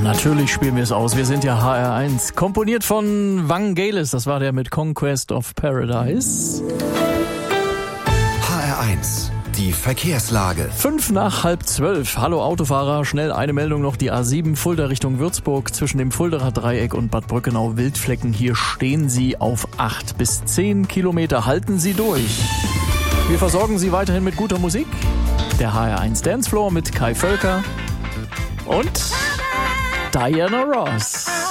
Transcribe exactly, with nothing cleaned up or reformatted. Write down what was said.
Natürlich spielen wir es aus. Wir sind ja H R eins. Komponiert von Vangelis. Das war der mit Conquest of Paradise. H R eins. Die Verkehrslage. Fünf nach halb zwölf. Hallo Autofahrer. Schnell eine Meldung noch. Die A sieben Fulda Richtung Würzburg zwischen dem Fuldaer Dreieck und Bad Brückenau-Wildflecken. Hier stehen Sie auf acht bis zehn Kilometer. Halten Sie durch. Wir versorgen Sie weiterhin mit guter Musik. Der H R eins Dancefloor mit Kai Völker und Diana Ross.